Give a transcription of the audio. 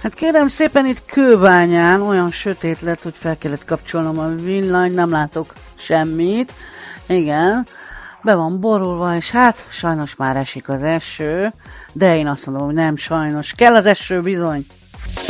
Hát kérem szépen, itt Kőbányán olyan sötét lett, hogy fel kellett kapcsolnom a villanyt, nem látok semmit. Igen, be van borulva, és hát sajnos már esik az eső, de én azt mondom, hogy nem sajnos. Kell az eső bizony.